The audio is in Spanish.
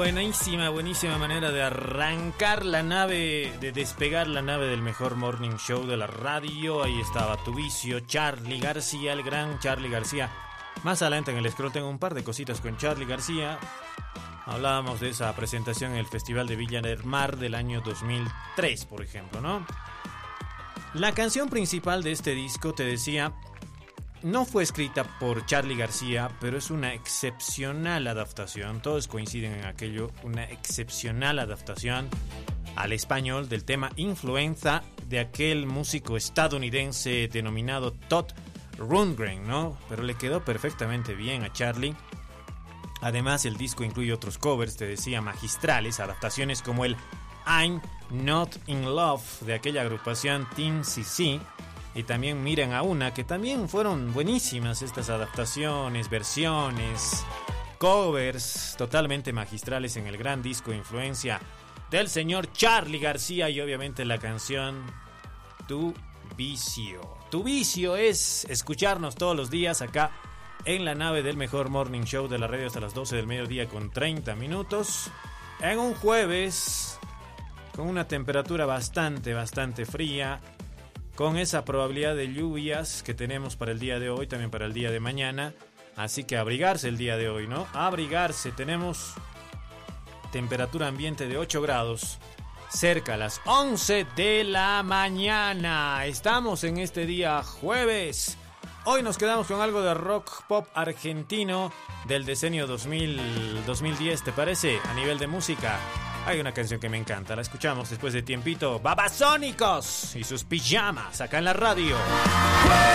buenísima manera de arrancar la nave, de despegar la nave del mejor morning show de la radio. Ahí estaba Tu Vicio, Charly García, el gran Charly García. Más adelante en el scroll tengo un par de cositas con Charly García. Hablábamos de esa presentación en el Festival de Villa del Mar del año 2003, por ejemplo, ¿no? La canción principal de este disco, te decía, no fue escrita por Charly García, pero es una excepcional adaptación. Todos coinciden en aquello, una excepcional adaptación al español del tema Influenza de aquel músico estadounidense denominado Todd Rundgren, ¿no? Pero le quedó perfectamente bien a Charly. Además, el disco incluye otros covers, te decía, magistrales, adaptaciones como el I'm Not in Love de aquella agrupación Team CC. Y también Miren a Una, que también fueron buenísimas estas adaptaciones, versiones, covers totalmente magistrales en el gran disco Influencia del señor Charly García. Y obviamente la canción Tu Vicio. Tu vicio es escucharnos todos los días acá en la nave del mejor morning show de la radio hasta las 12 del mediodía con 30 minutos. En un jueves con una temperatura bastante fría, con esa probabilidad de lluvias que tenemos para el día de hoy, también para el día de mañana. Así que abrigarse el día de hoy, ¿no? Abrigarse. Tenemos temperatura ambiente de 8 grados, cerca a las 11 de la mañana. Estamos en este día jueves. Hoy nos quedamos con algo de rock pop argentino del decenio 2010, ¿te parece? A nivel de música. Hay una canción que me encanta, la escuchamos después de tiempito. Babasónicos y sus pijamas acá en la radio.